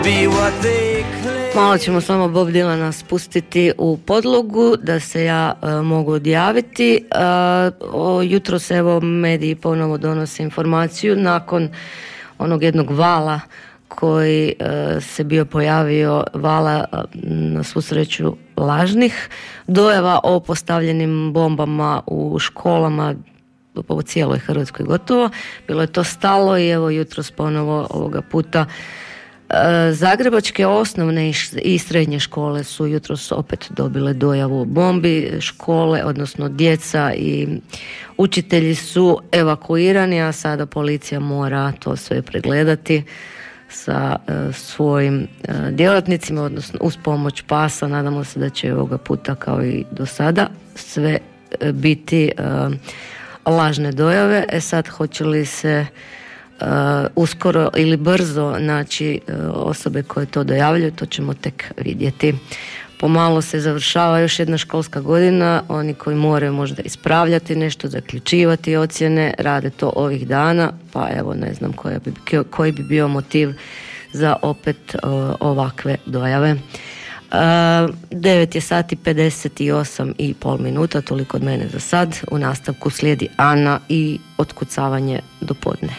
Malo ćemo samo Bob Dylana spustiti u podlogu da se ja mogu odjaviti. Jutros evo mediji ponovo donose informaciju nakon onog jednog vala koji se bio pojavio, vala na svu sreću lažnih dojava o postavljenim bombama u školama po cijeloj Hrvatskoj gotovo. Bilo je to stalo i evo jutros ponovo ovoga puta zagrebačke osnovne i srednje škole su jutros opet dobile dojavu o bombi. Škole, odnosno djeca i učitelji su evakuirani, a sada policija mora to sve pregledati sa svojim djelatnicima, odnosno uz pomoć pasa. Nadamo se da će ovoga puta kao i do sada sve biti lažne dojave. Sad hoće li se uskoro ili brzo naći osobe koje to dojavljuju, to ćemo tek vidjeti. Pomalo se završava još jedna školska godina, oni koji moraju možda ispravljati nešto, zaključivati ocjene, rade to ovih dana, pa evo ne znam koji bi bio motiv za opet ovakve dojave. 9 je sati 58,5 minuta, toliko od mene za sad. U nastavku slijedi Ana i otkucavanje do podne.